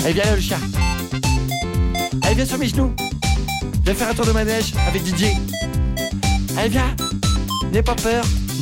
Allez, viens là, le chat. Allez, viens sur mes genoux. Viens faire un tour de manège avec Didier. Allez, viens. N'aie pas peur.